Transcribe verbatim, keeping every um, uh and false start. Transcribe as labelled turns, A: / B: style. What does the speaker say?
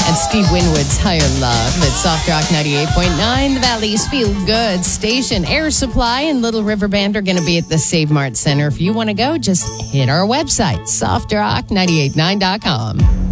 A: And Steve Winwood's Higher Love at Soft Rock ninety-eight point nine, the Valley's Feel Good station. Air Supply and Little River Band are going to be at the Save Mart Center. If you want to go, just hit our website, soft rock nine eight nine dot com.